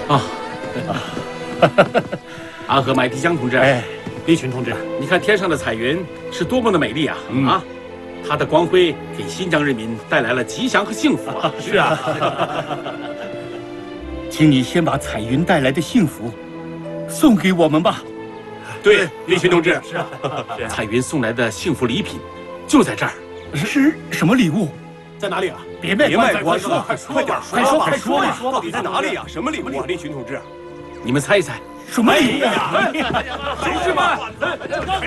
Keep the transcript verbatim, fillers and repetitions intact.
啊，安和麦迪江同志， 哎，李群同志， 你看天上的彩云是多么的美丽啊！嗯、啊，它的光辉给新疆人民带来了吉祥和幸福啊！ 是啊，请你先把彩云带来的幸福送给我们吧。 对，李群同志， 是啊，是啊， 彩云送来的幸福礼品就在这儿。 是什么礼物？ 在哪里啊？ 别卖关子， 快说，快快点说，快说，快说呀！ 到底在哪里呀？什么礼物啊，李群同志？ 你们猜一猜， 什么礼物呀？ 同志们！